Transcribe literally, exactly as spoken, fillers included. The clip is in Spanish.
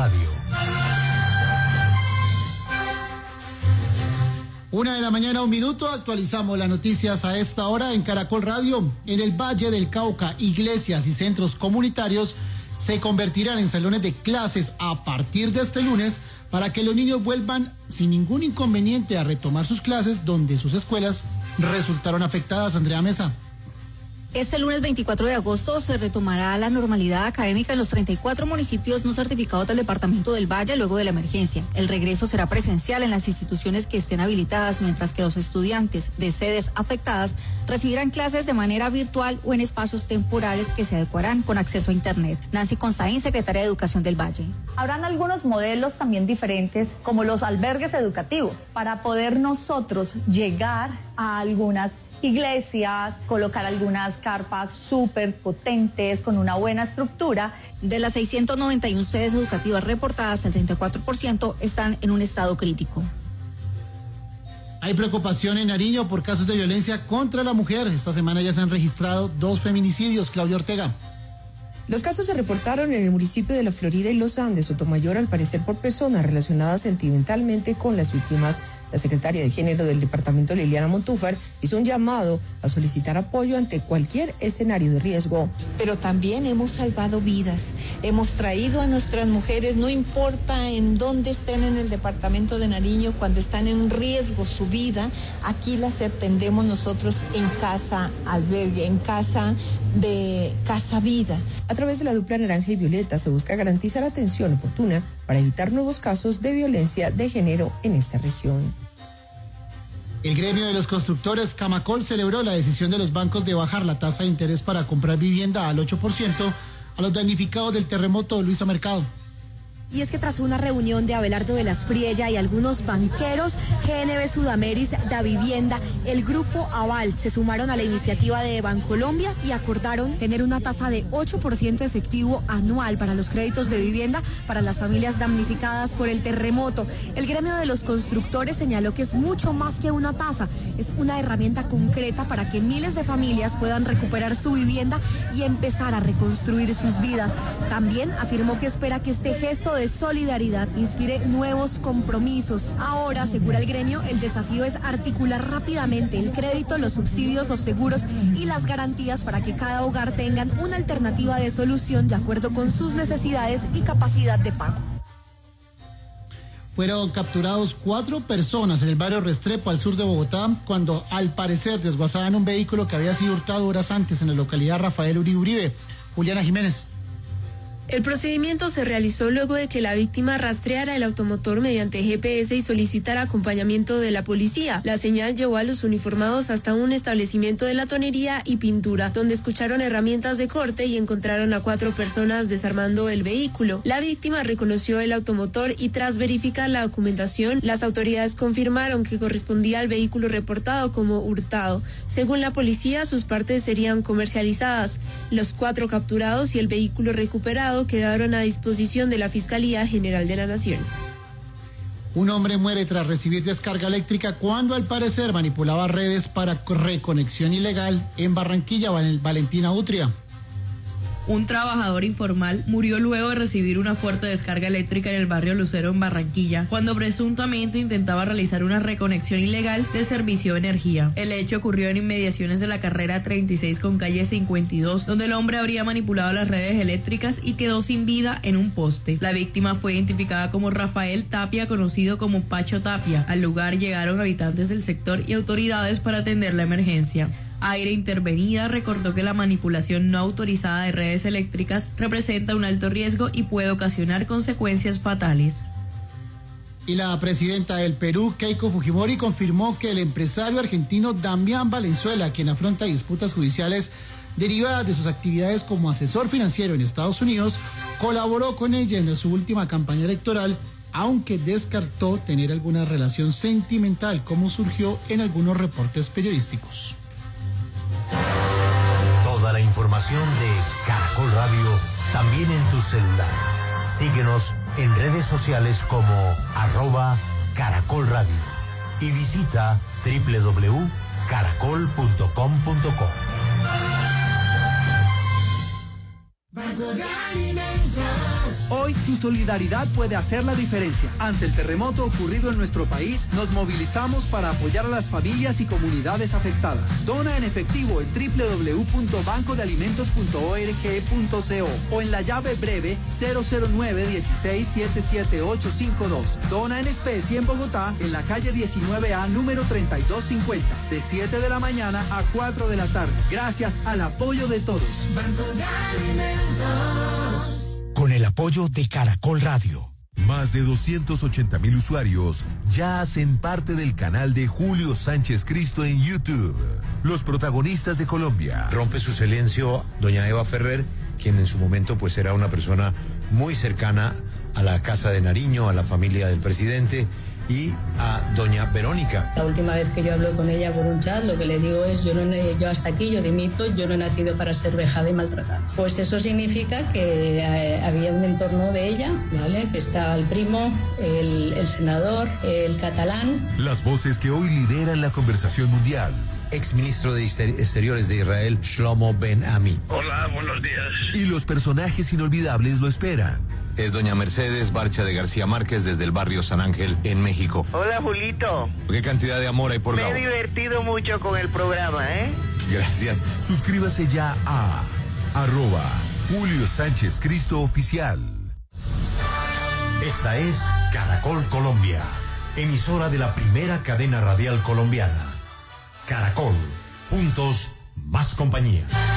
Radio. Una de la mañana, un minuto, actualizamos las noticias a esta hora en Caracol Radio. En el Valle del Cauca, iglesias y centros comunitarios se convertirán en salones de clases a partir de este lunes para que los niños vuelvan sin ningún inconveniente a retomar sus clases donde sus escuelas resultaron afectadas. Andrea Mesa. Este lunes veinticuatro de agosto se retomará la normalidad académica en los treinta y cuatro municipios no certificados del departamento del Valle luego de la emergencia. El regreso será presencial en las instituciones que estén habilitadas, mientras que los estudiantes de sedes afectadas recibirán clases de manera virtual o en espacios temporales que se adecuarán con acceso a Internet. Nancy Constaín, secretaria de Educación del Valle. Habrán algunos modelos también diferentes, como los albergues educativos, para poder nosotros llegar a algunas iglesias, colocar algunas carpas súper potentes con una buena estructura. De las seiscientas noventa y una sedes educativas reportadas, el treinta y cuatro por ciento están en un estado crítico. Hay preocupación en Nariño por casos de violencia contra la mujer. Esta semana ya se han registrado dos feminicidios. Claudia Ortega. Los casos se reportaron en el municipio de La Florida y Los Andes, Sotomayor, al parecer por personas relacionadas sentimentalmente con las víctimas. La secretaria de Género del departamento, Liliana Montúfar, hizo un llamado a solicitar apoyo ante cualquier escenario de riesgo. Pero también hemos salvado vidas, hemos traído a nuestras mujeres, no importa en dónde estén en el departamento de Nariño, cuando están en riesgo su vida, aquí las atendemos nosotros en casa albergue, en casa de Casa Vida. A través de la dupla naranja y violeta se busca garantizar atención oportuna para evitar nuevos casos de violencia de género en esta región. El gremio de los constructores Camacol celebró la decisión de los bancos de bajar la tasa de interés para comprar vivienda al ocho por ciento a los damnificados del terremoto. Luisa Mercado. Y es que tras una reunión de Abelardo de las Priella y algunos banqueros, G N B Sudameris, Da Vivienda, el grupo Aval se sumaron a la iniciativa de Bancolombia y acordaron tener una tasa de ocho por ciento efectivo anual para los créditos de vivienda para las familias damnificadas por el terremoto. El gremio de los constructores señaló que es mucho más que una tasa, es una herramienta concreta para que miles de familias puedan recuperar su vivienda y empezar a reconstruir sus vidas. También afirmó que espera que este gesto de de solidaridad inspire nuevos compromisos. Ahora, asegura el gremio, el desafío es articular rápidamente el crédito, los subsidios, los seguros y las garantías para que cada hogar tengan una alternativa de solución de acuerdo con sus necesidades y capacidad de pago. Fueron capturados cuatro personas en el barrio Restrepo, al sur de Bogotá, cuando al parecer desguazaban un vehículo que había sido hurtado horas antes en la localidad Rafael Uribe Uribe. Juliana Jiménez. El procedimiento se realizó luego de que la víctima rastreara el automotor mediante G P S y solicitara acompañamiento de la policía. La señal llevó a los uniformados hasta un establecimiento de latonería y pintura, donde escucharon herramientas de corte y encontraron a cuatro personas desarmando el vehículo. La víctima reconoció el automotor y tras verificar la documentación, las autoridades confirmaron que correspondía al vehículo reportado como hurtado. Según la policía, sus partes serían comercializadas. Los cuatro capturados y el vehículo recuperado quedaron a disposición de la Fiscalía General de la Nación. Un hombre muere tras recibir descarga eléctrica cuando al parecer manipulaba redes para reconexión ilegal en Barranquilla. Valentina Utria. Un trabajador informal murió luego de recibir una fuerte descarga eléctrica en el barrio Lucero en Barranquilla, cuando presuntamente intentaba realizar una reconexión ilegal del servicio de energía. El hecho ocurrió en inmediaciones de la carrera treinta y seis con calle cincuenta y dos, donde el hombre habría manipulado las redes eléctricas y quedó sin vida en un poste. La víctima fue identificada como Rafael Tapia, conocido como Pacho Tapia. Al lugar llegaron habitantes del sector y autoridades para atender la emergencia. Aire Intervenida recordó que la manipulación no autorizada de redes eléctricas representa un alto riesgo y puede ocasionar consecuencias fatales. Y la presidenta del Perú, Keiko Fujimori, confirmó que el empresario argentino Damián Valenzuela, quien afronta disputas judiciales derivadas de sus actividades como asesor financiero en Estados Unidos, colaboró con ella en su última campaña electoral, aunque descartó tener alguna relación sentimental, como surgió en algunos reportes periodísticos. Toda la información de Caracol Radio también en tu celular. Síguenos en redes sociales como arroba Caracol Radio y visita doble u doble u doble u punto caracol punto com punto co. Banco de Alimentos. Hoy tu solidaridad puede hacer la diferencia. Ante el terremoto ocurrido en nuestro país, nos movilizamos para apoyar a las familias y comunidades afectadas. Dona en efectivo en doble u doble u doble u punto banco de alimentos punto org punto co o en la llave breve cero cero nueve dieciséis siete siete ocho cinco dos. Dona en especie en Bogotá, en la calle diecinueve A, número treinta y dos cincuenta, de siete de la mañana a cuatro de la tarde. Gracias al apoyo de todos. Banco de Alimentos. Con el apoyo de Caracol Radio. Más de doscientos ochenta mil usuarios ya hacen parte del canal de Julio Sánchez Cristo en YouTube. Los protagonistas de Colombia. Rompe su silencio doña Eva Ferrer, quien en su momento pues era una persona muy cercana a la Casa de Nariño, a la familia del presidente, y a doña Verónica. La última vez que yo hablo con ella por un chat, lo que le digo es, yo, no, yo hasta aquí, yo dimito, yo no he nacido para ser vejada y maltratada. Pues eso significa que eh, había un entorno de ella, ¿vale? Que está el primo, el, el senador, el catalán. Las voces que hoy lideran la conversación mundial. Exministro de Exteriores de Israel, Shlomo Ben Ami. Hola, buenos días. Y los personajes inolvidables lo esperan. Es doña Mercedes Barcha de García Márquez desde el barrio San Ángel en México. Hola, Julito. ¿Qué cantidad de amor hay por Me Gabo? he divertido mucho con el programa, ¿eh? Gracias. Suscríbase ya a arroba Julio Sánchez Cristo Oficial. Esta es Caracol Colombia, emisora de la primera cadena radial colombiana. Caracol, juntos, más compañía.